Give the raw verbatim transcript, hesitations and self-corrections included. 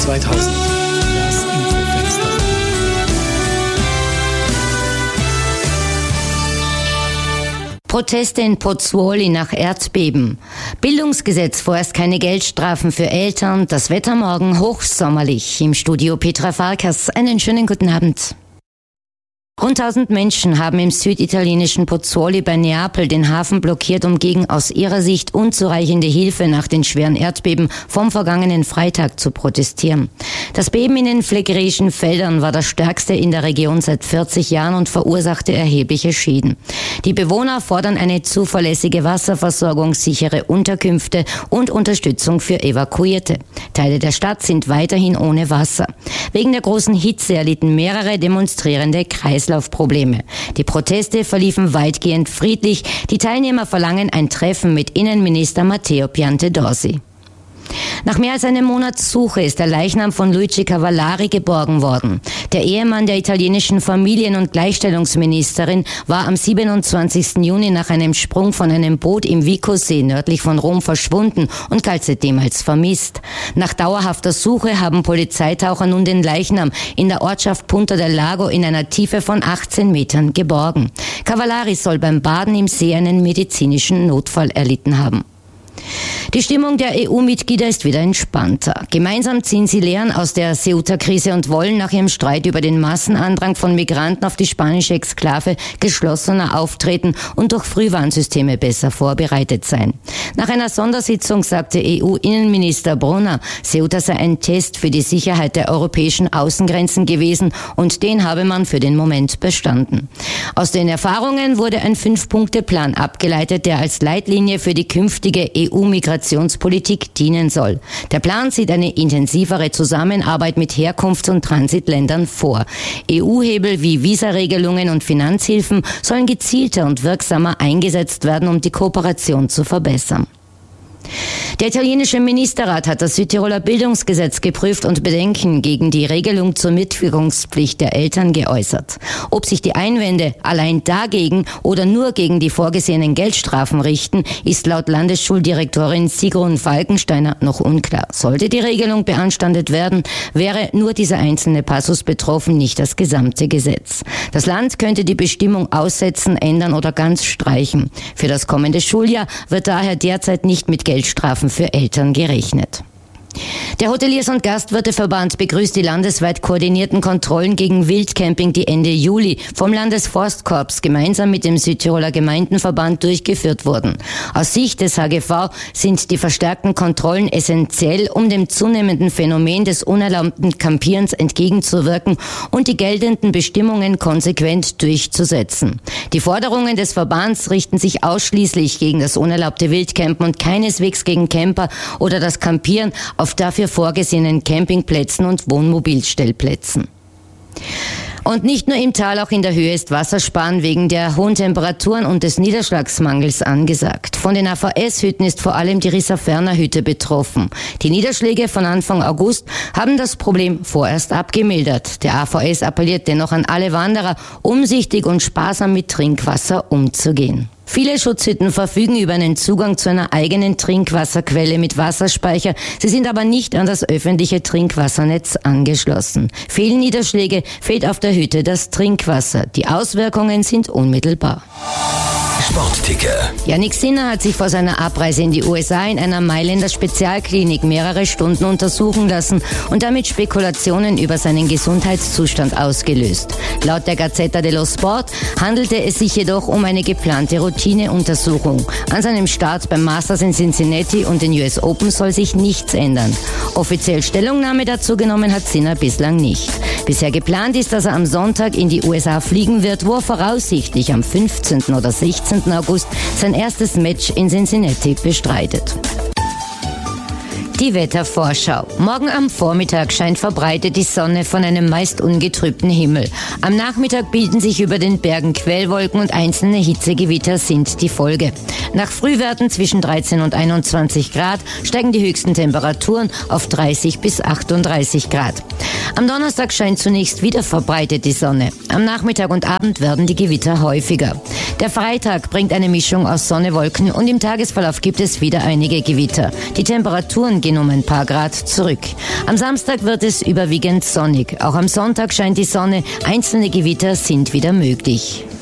zweitausend. Das Infofenster. Proteste in Pozzuoli nach Erdbeben. Bildungsgesetz vorerst keine Geldstrafen für Eltern. Das Wetter morgen hochsommerlich. Im Studio Petra Farkas. Einen schönen guten Abend. Rund tausend Menschen haben im süditalienischen Pozzuoli bei Neapel den Hafen blockiert, um gegen aus ihrer Sicht unzureichende Hilfe nach den schweren Erdbeben vom vergangenen Freitag zu protestieren. Das Beben in den phlegrischen Feldern war das stärkste in der Region seit vierzig Jahren und verursachte erhebliche Schäden. Die Bewohner fordern eine zuverlässige Wasserversorgung, sichere Unterkünfte und Unterstützung für Evakuierte. Teile der Stadt sind weiterhin ohne Wasser. Wegen der großen Hitze erlitten mehrere Demonstrierende Kreislaufprobleme. Die Proteste verliefen weitgehend friedlich. Die Teilnehmer verlangen ein Treffen mit Innenminister Matteo Piantedosi. Nach mehr als einem Monat Suche ist der Leichnam von Luigi Cavallari geborgen worden. Der Ehemann der italienischen Familien- und Gleichstellungsministerin war am siebenundzwanzigsten Juni nach einem Sprung von einem Boot im Vicosee nördlich von Rom verschwunden und galt seitdem als vermisst. Nach dauerhafter Suche haben Polizeitaucher nun den Leichnam in der Ortschaft Punta del Lago in einer Tiefe von achtzehn Metern geborgen. Cavallari soll beim Baden im See einen medizinischen Notfall erlitten haben. Die Stimmung der E U-Mitglieder ist wieder entspannter. Gemeinsam ziehen sie Lehren aus der Ceuta-Krise und wollen nach ihrem Streit über den Massenandrang von Migranten auf die spanische Exklave geschlossener auftreten und durch Frühwarnsysteme besser vorbereitet sein. Nach einer Sondersitzung sagte E U-Innenminister Brunner, Ceuta sei ein Test für die Sicherheit der europäischen Außengrenzen gewesen und den habe man für den Moment bestanden. Aus den Erfahrungen wurde ein Fünf-Punkte-Plan abgeleitet, der als Leitlinie für die künftige E U-Migrationspolitik dienen soll. Der Plan sieht eine intensivere Zusammenarbeit mit Herkunfts- und Transitländern vor. E U-Hebel wie Visaregelungen und Finanzhilfen sollen gezielter und wirksamer eingesetzt werden, um die Kooperation zu verbessern. Der italienische Ministerrat hat das Südtiroler Bildungsgesetz geprüft und Bedenken gegen die Regelung zur Mitwirkungspflicht der Eltern geäußert. Ob sich die Einwände allein dagegen oder nur gegen die vorgesehenen Geldstrafen richten, ist laut Landesschuldirektorin Sigrun Falkensteiner noch unklar. Sollte die Regelung beanstandet werden, wäre nur dieser einzelne Passus betroffen, nicht das gesamte Gesetz. Das Land könnte die Bestimmung aussetzen, ändern oder ganz streichen. Für das kommende Schuljahr wird daher derzeit nicht mit Geldstrafen für Eltern gerechnet. Der Hoteliers- und Gastwirteverband begrüßt die landesweit koordinierten Kontrollen gegen Wildcamping, die Ende Juli vom Landesforstkorps gemeinsam mit dem Südtiroler Gemeindenverband durchgeführt wurden. Aus Sicht des H G V sind die verstärkten Kontrollen essentiell, um dem zunehmenden Phänomen des unerlaubten Campierens entgegenzuwirken und die geltenden Bestimmungen konsequent durchzusetzen. Die Forderungen des Verbands richten sich ausschließlich gegen das unerlaubte Wildcampen und keineswegs gegen Camper oder das Campieren auf dafür vorgesehenen Campingplätzen und Wohnmobilstellplätzen. Und nicht nur im Tal, auch in der Höhe ist Wassersparen wegen der hohen Temperaturen und des Niederschlagsmangels angesagt. Von den A V S-Hütten ist vor allem die Rissaferner-Hütte betroffen. Die Niederschläge von Anfang August haben das Problem vorerst abgemildert. Der A V S appelliert dennoch an alle Wanderer, umsichtig und sparsam mit Trinkwasser umzugehen. Viele Schutzhütten verfügen über einen Zugang zu einer eigenen Trinkwasserquelle mit Wasserspeicher. Sie sind aber nicht an das öffentliche Trinkwassernetz angeschlossen. Fehlen Niederschläge, fehlt auf der Hütte das Trinkwasser. Die Auswirkungen sind unmittelbar. Sportticker. Jannik Sinner hat sich vor seiner Abreise in die U S A in einer Mailänder Spezialklinik mehrere Stunden untersuchen lassen und damit Spekulationen über seinen Gesundheitszustand ausgelöst. Laut der Gazzetta dello Sport handelte es sich jedoch um eine geplante Routineuntersuchung. An seinem Start beim Masters in Cincinnati und den U S Open soll sich nichts ändern. Offiziell Stellungnahme dazu genommen hat Sinner bislang nicht. Bisher geplant ist, dass er am Sonntag in die U S A fliegen wird, wo er voraussichtlich am fünfzehnten oder sechzehnten August sein erstes Match in Cincinnati bestreitet. Die Wettervorschau. Morgen am Vormittag scheint verbreitet die Sonne von einem meist ungetrübten Himmel. Am Nachmittag bilden sich über den Bergen Quellwolken und einzelne Hitzegewitter sind die Folge. Nach Frühwerten zwischen dreizehn und einundzwanzig Grad steigen die höchsten Temperaturen auf dreißig bis achtunddreißig Grad. Am Donnerstag scheint zunächst wieder verbreitet die Sonne. Am Nachmittag und Abend werden die Gewitter häufiger. Der Freitag bringt eine Mischung aus Sonne, Wolken und im Tagesverlauf gibt es wieder einige Gewitter. Die Temperaturen gehen um ein paar Grad zurück. Am Samstag wird es überwiegend sonnig. Auch am Sonntag scheint die Sonne. Einzelne Gewitter sind wieder möglich.